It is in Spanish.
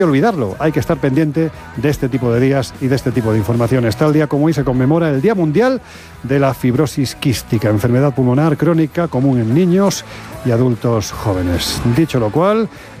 olvidarlo, hay que estar pendiente de este tipo de días y de este tipo de informaciones. Tal día como hoy se conmemora el Día Mundial de la Fibrosis Quística, enfermedad pulmonar crónica común en niños y adultos jóvenes. Dicho lo cual,